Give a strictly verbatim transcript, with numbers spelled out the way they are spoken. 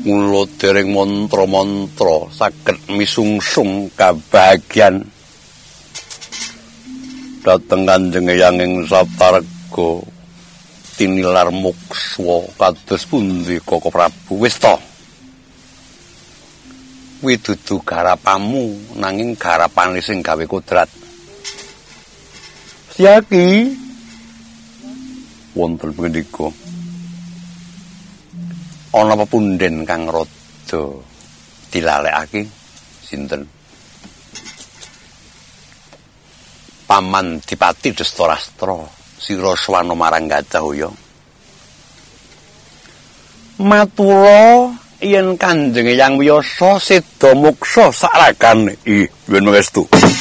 Mula dereng mantra-mantra saged misungsung kabagyan dhateng Kanjeng Eyanging Satarga tinilar muksa kados pundi Koko Prabu. Wis to. Kuwi dudu garapamu nanging garapane sing gawe kodrat. Siaki wonten punika ana pepunden kang rada dilalekake sinten Paman Dipati Destarastra sira swana marang Gajahhoya matura yen Kanjeng Eyang Wiyasa seda muksa saragane ih yen mengestu